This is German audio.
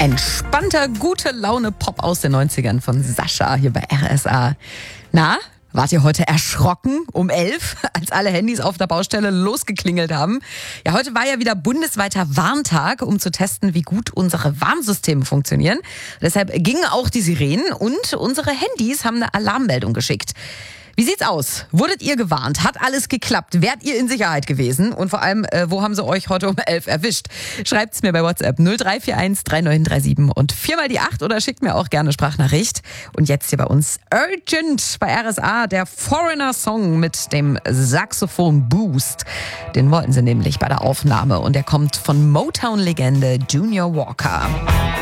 Entspannter, gute Laune Pop aus den 90ern von Sascha hier bei RSA. Na, wart ihr heute erschrocken um 11, als alle Handys auf der Baustelle losgeklingelt haben? Ja, heute war ja wieder bundesweiter Warntag, um zu testen, wie gut unsere Warnsysteme funktionieren. Deshalb gingen auch die Sirenen und unsere Handys haben eine Alarmmeldung geschickt. Wie sieht's aus? Wurdet ihr gewarnt? Hat alles geklappt? Wärt ihr in Sicherheit gewesen? Und vor allem, wo haben sie euch heute um 11 erwischt? Schreibt's mir bei WhatsApp 0341 3937 und 4 mal die 8 oder schickt mir auch gerne Sprachnachricht. Und jetzt hier bei uns Urgent bei RSA, der Foreigner-Song mit dem Saxophon-Boost. Den wollten sie nämlich bei der Aufnahme und der kommt von Motown-Legende Junior Walker.